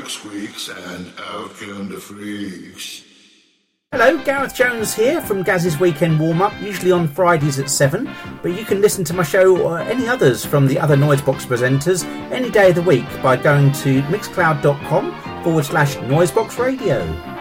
back squeaks and out come the freaks. Hello, Gareth Jones here from Gaz's Weekend Warm-Up, usually on Fridays at 7, but you can listen to my show or any others from the other Noisebox presenters any day of the week by going to mixcloud.com/Noisebox Radio.